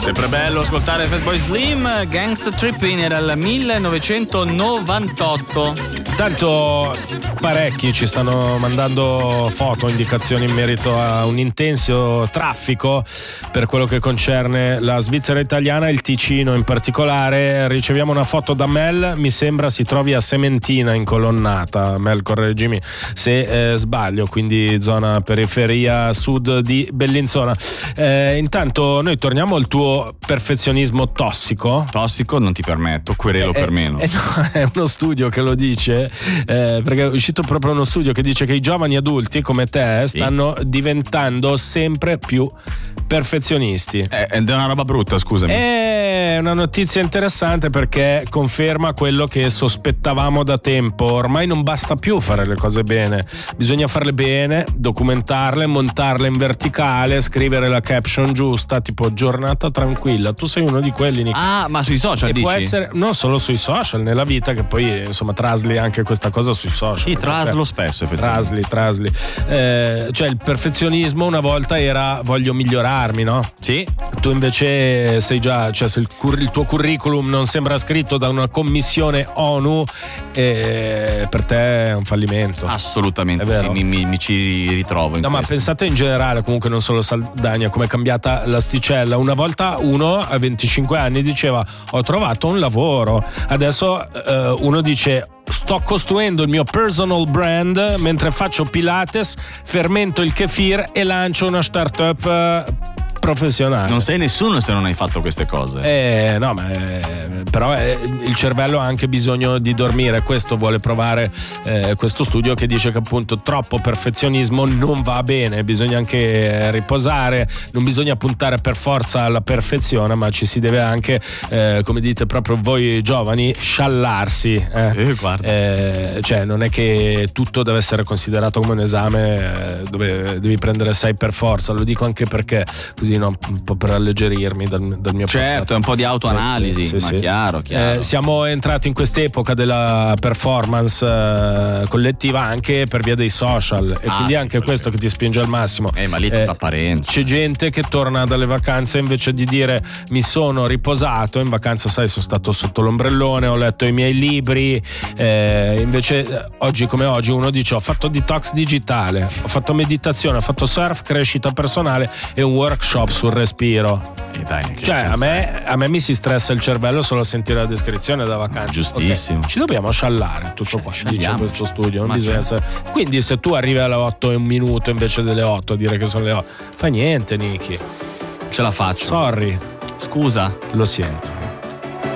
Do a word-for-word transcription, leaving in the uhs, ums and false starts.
Sempre bello ascoltare Fatboy Slim. Gangsta Trippin' era il millenovecentonovantotto. Tanto parecchi ci stanno mandando foto, indicazioni in merito a un intenso traffico per quello che concerne la Svizzera italiana, il Ticino in particolare. Riceviamo una foto da Mel, mi sembra si trovi a Sementina in Colonnata. Mel, correggimi se eh, sbaglio, quindi zona periferia sud di Bellinzona. Eh, intanto noi torniamo al tuo perfezionismo tossico. Tossico non ti permetto, querelo eh, per meno. Eh, no, è uno studio che lo dice, eh, perché è uscito proprio uno studio che dice che i giovani adulti come te stanno sì. diventando sempre più perfezionisti. Eh, ed è una roba brutta, scusami. È una notizia interessante perché conferma quello che sospettavamo da tempo. Ormai non basta più fare le cose bene, bisogna farle bene, documentarle, montarle in verticale, scrivere la caption giusta, tipo giornata tranquilla. Tu sei uno di quelli, Nick. Ah, ma sui social e dici? Può essere non solo sui social, nella vita, che poi insomma trasli anche questa cosa sui social. Sì, traslo cioè, spesso effettivamente. Trasli, trasli. Eh, cioè il perfezionismo una volta era voglio migliorarmi, no? Sì. Tu invece sei già, cioè se il, cur- il tuo curriculum non sembra scritto da una commissione ONU, eh, per te è un fallimento. Assolutamente sì, mi, mi, mi ci ritrovo in no, questo. Ma pensate in generale, comunque non solo Saldagna, come è cambiata l'asticella. Una volta uno a venticinque anni diceva ho trovato un lavoro, adesso eh, uno dice sto costruendo il mio personal brand mentre faccio Pilates, fermento il kefir e lancio una startup eh, professionale. Non sei nessuno se non hai fatto queste cose. Eh, no, ma eh, però eh, il cervello ha anche bisogno di dormire. Questo vuole provare eh, questo studio che dice che appunto troppo perfezionismo non va bene, bisogna anche eh, riposare, non bisogna puntare per forza alla perfezione, ma ci si deve anche, eh, come dite proprio voi giovani, sciallarsi. Eh. Sì, guarda. Eh, cioè non è che tutto deve essere considerato come un esame eh, dove devi prendere sei per forza, lo dico anche perché così no, un po' per alleggerirmi dal, dal mio certo, passato. Certo, un po' di autoanalisi, sì, sì, ma sì. chiaro, chiaro. Eh, siamo entrati in quest'epoca della performance eh, collettiva anche per via dei social e ah, quindi sì, anche questo che ti spinge al massimo. Eh, ma lì è tutta apparenza. C'è gente che torna dalle vacanze invece di dire mi sono riposato, in vacanza sai sono stato sotto l'ombrellone, ho letto i miei libri, eh, invece oggi come oggi uno dice ho fatto detox digitale, ho fatto meditazione, ho fatto surf, crescita personale e un workshop sul respiro. E dai, cioè a me, a me mi si stressa il cervello solo a sentire la descrizione da vacanza. Giustissimo. Okay. Ci dobbiamo sciallare tutto qua, dice questo studio. Non bisogna certo. essere... Quindi se tu arrivi alle otto e un minuto invece delle otto a dire che sono le otto, fa niente, Niki. Ce la faccio. Sorry. Scusa. Lo sento.